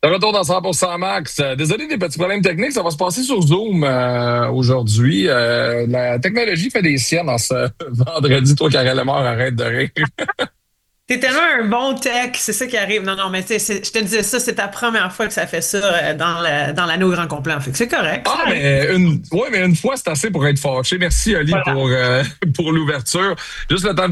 De retour dans 100% Max. Désolé des petits problèmes techniques, ça va se passer sur Zoom aujourd'hui. La technologie fait des siennes en ce vendredi. Toi, Karel Lemort, arrête de rire. T'es tellement un bon tech, c'est ça qui arrive. Non, non, mais tu sais, je te disais ça, c'est ta première fois que ça fait ça dans l'année au grand complet. Fait que c'est correct, ça Ah, arrive. ouais, mais une fois, c'est assez pour être fâché. Merci, Ali, Voilà. pour l'ouverture. Juste le temps de